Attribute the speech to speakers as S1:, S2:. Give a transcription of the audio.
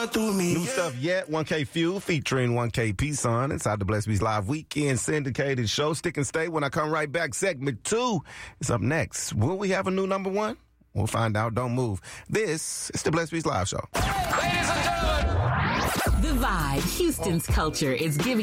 S1: going through me.
S2: New stuff yet. 1K Fuel featuring 1K P-Son inside the Blessed Beats Live Weekend syndicated show. Stick and stay. When I come right back, segment 2 is up next. Will we have a new number 1? We'll find out. Don't move. This is the Blessed Beats Live Show.
S3: Ladies and gentlemen.
S4: The Vibe, Houston's culture, is giving